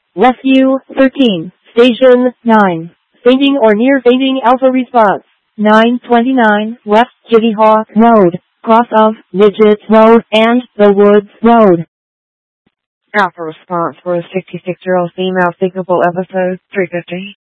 Rescue 13. Station 9. Fainting or near fainting alpha response. 929 West Kitty Hawk Road, cross of Midget Road and the Woods Road. Alpha response for a 66-year-old female thinkable episode 350.